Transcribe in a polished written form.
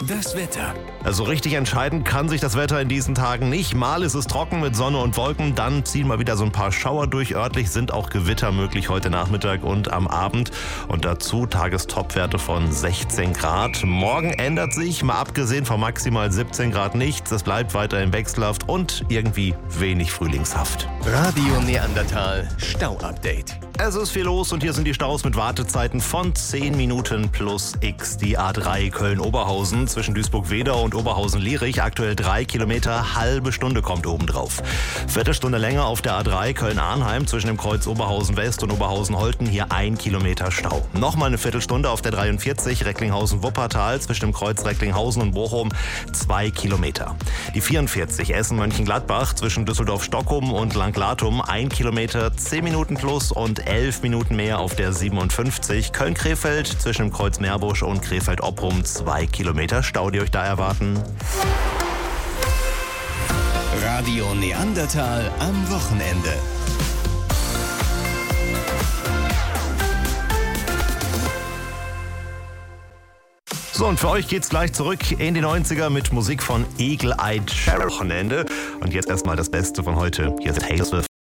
Das Wetter. Also richtig entscheiden kann sich das Wetter in diesen Tagen nicht. Mal ist es trocken mit Sonne und Wolken, dann ziehen mal wieder so ein paar Schauer durch. Örtlich sind auch Gewitter möglich heute Nachmittag und am Abend. Und dazu Tagestopwerte von 16 Grad. Morgen ändert sich, mal abgesehen von maximal 17 Grad nichts. Es bleibt weiterhin wechselhaft und irgendwie wenig frühlingshaft. Radio Neandertal Stau-Update. Es ist viel los und hier sind die Staus mit Wartezeiten von 10 Minuten plus X. Die A3 Köln-Oberhausen zwischen Duisburg-Wedau und Oberhausen-Lierich. Aktuell 3 Kilometer, halbe Stunde kommt obendrauf. Viertelstunde länger auf der A3 Köln-Arnheim zwischen dem Kreuz Oberhausen-West und Oberhausen-Holten. Hier 1 Kilometer Stau. Nochmal eine Viertelstunde auf der 43 Recklinghausen-Wuppertal zwischen dem Kreuz Recklinghausen und Bochum. 2 Kilometer. Die 44 Essen-Mönchengladbach zwischen Düsseldorf-Stockholm und Langlatum. 1 Kilometer, 10 Minuten plus und 11 Minuten mehr auf der 57. Köln-Krefeld zwischen dem Kreuz Meerbusch und Krefeld-Opprum. 2 Kilometer Stau, die euch da erwarten. Radio Neandertal am Wochenende. So, und für euch geht's gleich zurück in die 90er mit Musik von Eagle-Eyed Cherry Wochenende. Und jetzt erstmal das Beste von heute. Hier ist Taylor Swift.